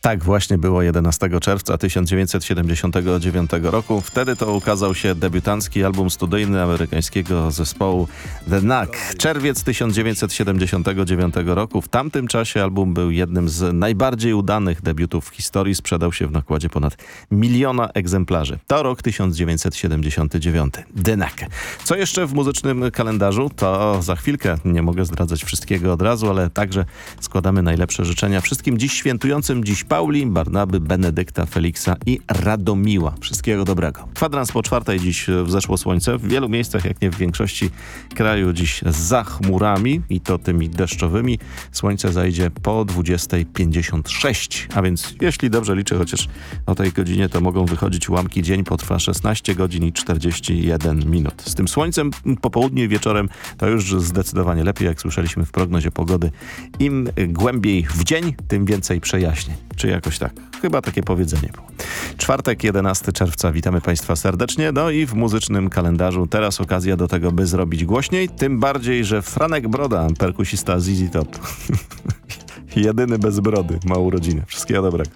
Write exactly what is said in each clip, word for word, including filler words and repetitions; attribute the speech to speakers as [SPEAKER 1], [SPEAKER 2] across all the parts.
[SPEAKER 1] Tak właśnie było jedenastego czerwca tysiąc dziewięćset siedemdziesiątego dziewiątego roku. Wtedy to ukazał się debiutancki album studyjny amerykańskiego zespołu The Knack. Czerwiec tysiąc dziewięćset siedemdziesiątego dziewiątego roku. W tamtym czasie album był jednym z najbardziej udanych debiutów w historii. Sprzedał się w nakładzie ponad miliona egzemplarzy. To rok tysiąc dziewięćset siedemdziesiąty dziewiąty. The Knack. Co jeszcze w muzycznym kalendarzu? To za chwilkę. Nie mogę zdradzać wszystkiego od razu, ale także składamy najlepsze życzenia wszystkim dziś świętującym. Dziś Pauli, Barnaby, Benedykta, Feliksa i Radomiła. Wszystkiego dobrego. Kwadrans po czwartej dziś wzeszło słońce. W wielu miejscach, jak nie w większości kraju, dziś za chmurami i to tymi deszczowymi. Słońce zajdzie po dwudziestej pięćdziesiąt sześć. A więc jeśli dobrze liczę, chociaż o tej godzinie, to mogą wychodzić ułamki. Dzień potrwa szesnaście godzin i czterdzieści jeden minut. Z tym słońcem po południu i wieczorem to już zdecydowanie lepiej, jak słyszeliśmy w prognozie pogody. Im głębiej w dzień, tym więcej przejaśnień. Czy jakoś tak. Chyba takie powiedzenie było. Czwartek, jedenastego czerwca. Witamy Państwa serdecznie. No i w muzycznym kalendarzu teraz okazja do tego, by zrobić głośniej. Tym bardziej, że Franek Broda, perkusista Z Z Top, jedyny bez brody, ma urodziny. Wszystkiego dobrego.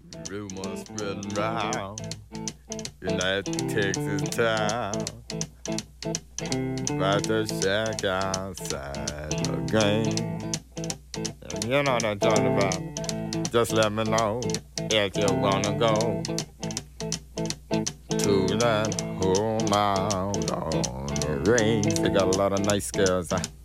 [SPEAKER 2] You know what I'm talking about. Just let me know if you wanna go to that home out on the range. They got a lot of nice girls. Huh?